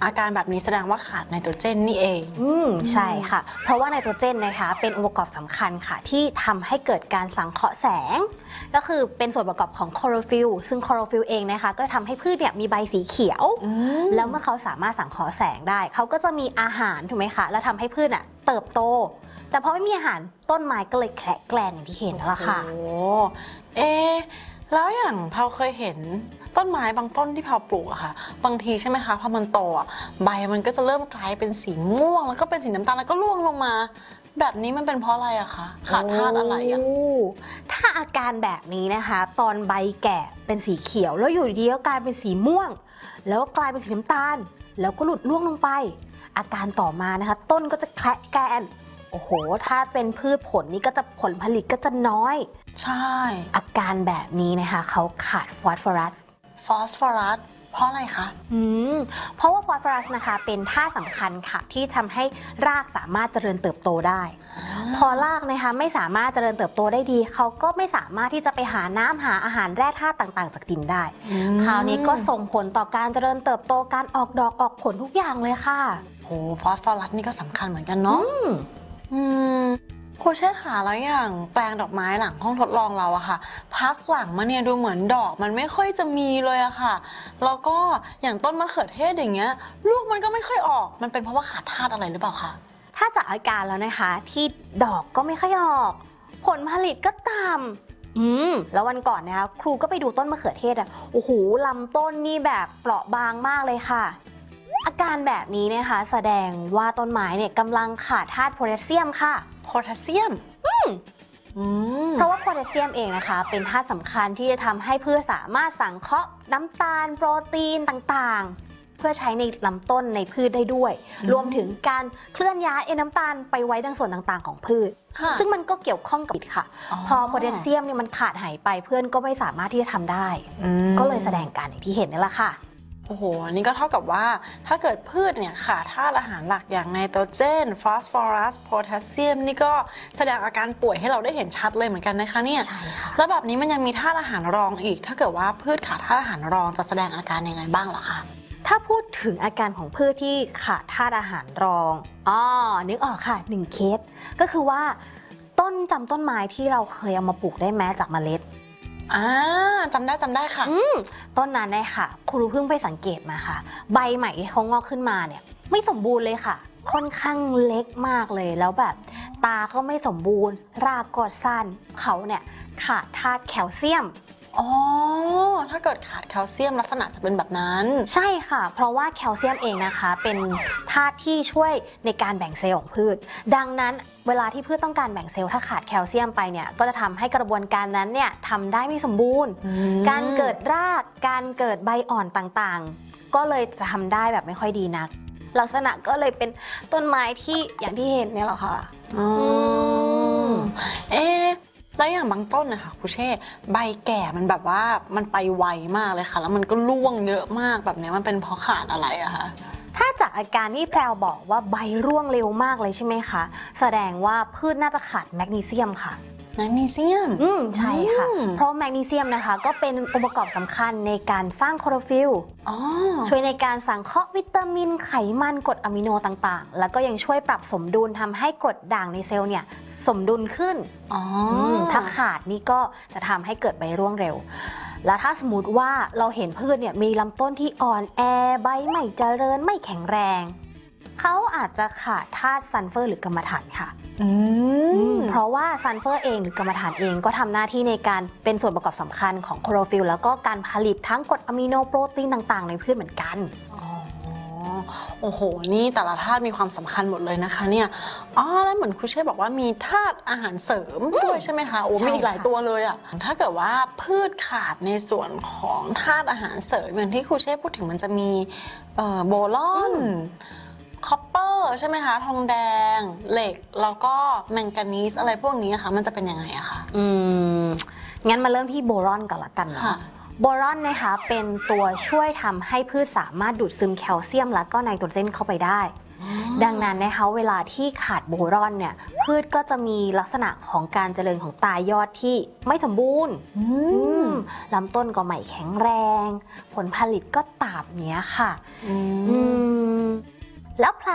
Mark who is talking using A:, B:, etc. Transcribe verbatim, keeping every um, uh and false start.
A: อาการแบบนี้แสดงว่าขาดไนโตรเจนนี่เอง
B: อืมใช่ค่ะเพราะว่าไนโตรเจนนะคะเป็นองค์ประกอบสำคัญค่ะที่ทำให้เกิดการสังเคราะห์แสงก็คือเป็นส่วนประกอบของคลอโรฟิลล์ซึ่งคลอโรฟิลล์เองนะคะก็ทำให้พืชเนี่ยมีใบสีเขียวแล้วเมื่อเขาสามารถสังเคราะห์แสงได้เขาก็จะมีอาหารถูกไหมคะแล้วทำให้พืชอ่ะเติบโตแต่พอไม่มีอาหารต้นไม้ก็เลยแคละแกลนอย่างที่เห็นแล้วล่ะค่ะ
A: โอ้เอแล้วอย่างเราเคยเห็นต้นไม้บางต้นที่เราปลูกอะค่ะบางทีใช่ไหมคะพอมันโตอะใบมันก็จะเริ่มกลายเป็นสีม่วงแล้วก็เป็นสีน้ำตาลแล้วก็ร่วงลงมาแบบนี้มันเป็นเพราะอะไรอะคะขาดธาตุอะไรอะ
B: ถ้าอาการแบบนี้นะคะตอนใบแก่เป็นสีเขียวแล้วอยู่ดีก็กลายเป็นสีม่วงแล้วกลายเป็นสีน้ำตาลแล้วก็หลุดร่วงลงไปอาการต่อมานะคะต้นก็จะแคละแกลนโอ้โหถ้าเป็นพืชผลนี่ก็จะผลผลิตก็จะน้อย
A: ใช่
B: อาการแบบนี้นะคะเขาขาดฟอสฟอรัส
A: ฟอสฟอรัสเพราะอะไรคะ
B: อืมเพราะว่าฟอสฟอรัสนะคะเป็นธาตุสำคัญค่ะที่ทำให้รากสามารถเจริญเติบโตได้พอรากนะคะไม่สามารถเจริญเติบโตได้ดีเขาก็ไม่สามารถที่จะไปหาน้ำหาอาหารแร่ธาตุต่างๆจากดินได้คราวนี้ก็ส่งผลต่อการเจริญเติบโตการออกดอกออกผลทุกอย่างเลยค่ะ
A: โอ้ฟอสฟอรัสนี่ก็สำคัญเหมือนกันเนาะอืมครูเช่ค่ะแล้วอย่างแปลงดอกไม้หลังห้องทดลองเราอะค่ะพักหลังมาเนี่ยดูเหมือนดอกมันไม่ค่อยจะมีเลยอะค่ะแล้วก็อย่างต้นมะเขือเทศอย่างเงี้ยลูกมันก็ไม่ค่อยออกมันเป็นเพราะว่าขาดธาตุอะไรหรือเปล่าคะ
B: ถ้าจากอาการแล้วนะคะที่ดอกก็ไม่ค่อยออกผลผลิตก็ต่ำอืมแล้ววันก่อนนะคะครูก็ไปดูต้นมะเขือเทศอะโอ้โหลำต้นนี่แบบเปราะบางมากเลยค่ะอาการแบบนี้นะคะแสดงว่าต้นไม้เนี่ยกำลังขาดธาตุโพแทสเซียมค่ะ
A: โพแทสเซียม
B: อืมเพราะว่าโพแทสเซียมเองนะคะเป็นธาตุสำคัญที่จะทำให้พืชสามารถสังเคราะห์น้ำตาลโปรตีนต่างๆเพื่อใช้ในลำต้นในพืชได้ด้วยรวมถึงการเคลื่อนย้ายน้ำตาลไปไว้ในส่วนต่างๆของพืชซึ่งมันก็เกี่ยวข้องกับค่ะพอโพแทสเซียมเนี่ยมันขาดหายไปเพื่อนก็ไม่สามารถที่จะทำได้ก็เลยแสดงการอย่างที่เห็นนี่แหละค่ะ
A: โอ้โหอันนี้ก็เท่ากับว่าถ้าเกิดพืชเนี่ยขาดธาตุอาหารหลักอย่างไนโตรเจนฟอสฟอรัสโพแทสเซียมนี่ก็แสดงอาการป่วยให้เราได้เห็นชัดเลยเหมือนกันนะคะเนี่ย
B: ใช่ค่ะ
A: แล้วแบบนี้มันยังมีธาตุอาหารรองอีกถ้าเกิดว่าพืชขาดธาตุอาหารรองจะแสดงอาการยังไงบ้างเหรอคะ
B: ถ้าพูดถึงอาการของพืชที่ขาดธาตุอาหารรองอ๋อนึกออกค่ะหนึ่งเคสก็คือว่าต้นจำต้นไม้ที่เราเคยเอามาปลูกได้แม้จากเมล็ด
A: อ่าจำได้จำได้ค่ะ
B: ต้นนั้นได้ค่ะครูเพิ่งไปสังเกตมาค่ะใบใหม่ที่เขางอกขึ้นมาเนี่ยไม่สมบูรณ์เลยค่ะค่อนข้างเล็กมากเลยแล้วแบบตาก็ไม่สมบูรณ์รากก็สั้นเขาเนี่ยขาดธาตุแคลเซียม
A: อ๋อถ้าเกิดขาดแคลเซียมลักษณะจะเป็นแบบนั้น
B: ใช่ค่ะเพราะว่าแคลเซียมเองนะคะเป็นธาตุที่ช่วยในการแบ่งเซลล์ของพืชดังนั้นเวลาที่พืชต้องการแบ่งเซลล์ถ้าขาดแคลเซียมไปเนี่ยก็จะทำให้กระบวนการนั้นเนี่ยทำได้ไม่สมบูรณ์การเกิดรากการเกิดใบอ่อนต่างๆก็เลยจะทำได้แบบไม่ค่อยดีนักลักษณะก็เลยเป็นต้นไม้ที่อย่างที่เห็นเนี่ยแหละค่ะ
A: อืมเอ๊ะแล้วอย่างบางต้นนะคะครูเช่ใบแก่มันแบบว่ามันไปไวมากเลยค่ะแล้วมันก็ร่วงเยอะมากแบบนี้มันเป็นเพราะขาดอะไรอะคะ
B: ถ้าจากอาการที่แพรวบอกว่าใบร่วงเร็วมากเลยใช่ไหมคะแสดงว่าพืชน่าจะขาดแมกนีเซียมค่ะ
A: แมกนีเซียม
B: อืมใช่ค่ะเพราะแมกนีเซียมนะคะก็เป็นองค์ประกอบสำคัญในการสร้างคลอโรฟิลล์ช่วยในการสังเคราะห์วิตามินไขมันกรดอะมิโนต่างๆแล้วก็ยังช่วยปรับสมดุลทำให้กรดด่างในเซลล์เนี่ยสมดุลขึ้นถ้าขาดนี่ก็จะทำให้เกิดใบร่วงเร็วแล้วถ้าสมมติว่าเราเห็นพืชเนี่ยมีลำต้นที่อ่อนแอใบไม่เจริญไม่แข็งแรงเขาอาจจะขาดธาตุซัลเฟอร์หรือกรรมฐานค่ะเพราะว่าซัลเฟอร์เองหรือกรรมฐานเองก็ทำหน้าที่ในการเป็นส่วนประกอบสำคัญของคลอโรฟิลล์แล้วก็การผลิตทั้งกรดอะมิโนโปรตีนต่างๆในพืชเหมือนกัน
A: โอ้โหนี่แต่ละธาตุมีความสำคัญหมดเลยนะคะเนี่ยอ๋อแล้วเหมือนครูเช่บอกว่ามีธาตุอาหารเสริมด้วยใช่ไหมคะโอ้มีอีกหลายตัวเลยอะถ้าเกิดว่าพืชขาดในส่วนของธาตุอาหารเสริมอย่างที่ครูเช่พูดถึงมันจะมีโบรอนคอปเปอร์ใช่ไหมคะทองแดงเหล็กแล้วก็แมงกานีสอะไรพวกนี้ค่ะมันจะเป็นยังไงอะคะ
B: อืมงั้นมาเริ่มที่โบรอนก่อนละกันเนาะโบรอนนะคะเป็นตัวช่วยทำให้พืชสามารถดูดซึมแคลเซียมและก็ไนโตรเจนเข้าไปได้ดังนั้นนะคะเวลาที่ขาดโบรอนเนี่ยพืชก็จะมีลักษณะของการเจริญของตายอดที่ไม่สมบูรณ์ลำต้นก็ไม่แข็งแรงผลผลิตก็ต่ำเนี้ยค่ะแล้ว